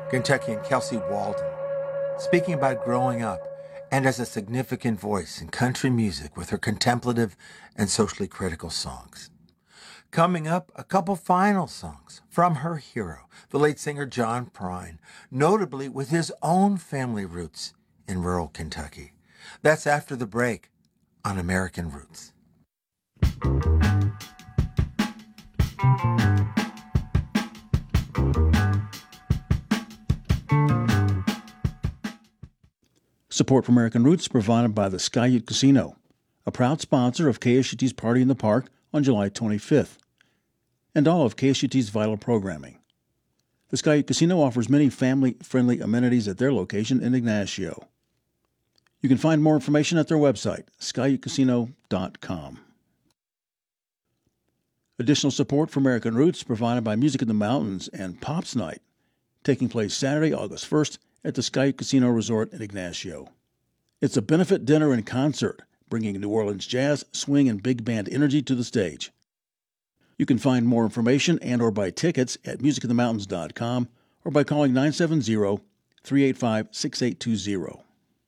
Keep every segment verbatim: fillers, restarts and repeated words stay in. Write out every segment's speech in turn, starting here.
Kentuckian Kelsey Walden, speaking about growing up and as a significant voice in country music with her contemplative and socially critical songs. Coming up, a couple final songs from her hero, the late singer John Prine, notably with his own family roots in rural Kentucky. That's after the break on American Roots. Support for American Roots provided by the Sky-Ute Casino, a proud sponsor of K S U T's Party in the Park on July twenty-fifth, and all of K S U T's vital programming. The Sky-Ute Casino offers many family-friendly amenities at their location in Ignacio. You can find more information at their website, sky ute casino dot com. Additional support for American Roots provided by Music in the Mountains and Pops Night, taking place Saturday, August first at the Sky-Ute Casino Resort in Ignacio. It's a benefit dinner and concert, bringing New Orleans jazz, swing, and big band energy to the stage. You can find more information and or buy tickets at music in the mountains dot com or by calling nine seven zero, three eight five, six eight two zero.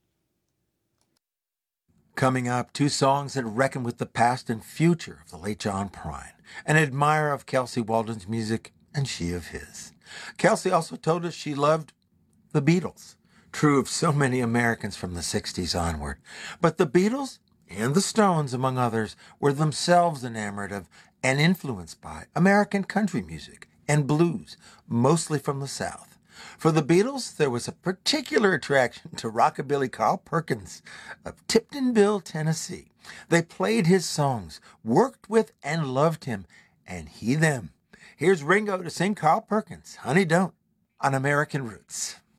Coming up, two songs that reckon with the past and future of the late John Prine, an admirer of Kelsey Walden's music and she of his. Kelsey also told us she loved the Beatles, true of so many Americans from the sixties onward. But the Beatles and the Stones, among others, were themselves enamored of and influenced by American country music and blues, mostly from the South. For the Beatles, there was a particular attraction to rockabilly Carl Perkins of Tiptonville, Tennessee. They played his songs, worked with and loved him, and he them. Here's Ringo to sing Carl Perkins' Honey Don't on American Roots.